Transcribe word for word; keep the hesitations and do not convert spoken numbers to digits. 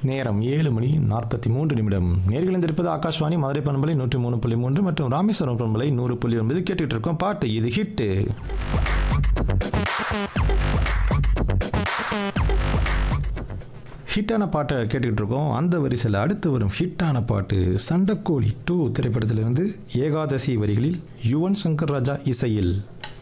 நேரம் ஏழு மணி நாற்பத்தி மூன்று நிமிடம். நேர்கள் இருப்பது ஆகாஷ்வாணி மதுரை பண்பலை நூற்றி மூணு புள்ளி மூன்று மற்றும் ராமேஸ்வரம் பண்பலை நூறு புள்ளி ஒன்பது. கேட்டுக்கிட்டு இருக்கோம் பாட்டு இது ஹிட்டு. ஹிட்டான பாட்டை கேட்டுக்கிட்டு இருக்கோம். அந்த வரிசையில் அடுத்து வரும் ஹிட்டான பாட்டு சண்டைக்கோழி டூ திரைப்படத்திலிருந்து ஏகாதசி வரிகளில் யுவன் சங்கர் ராஜா இசையில்